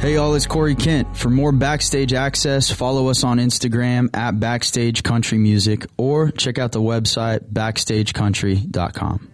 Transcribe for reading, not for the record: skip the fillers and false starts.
Hey y'all, it's Corey Kent. For more backstage access, follow us on Instagram at Backstage Country Music or check out the website backstagecountry.com.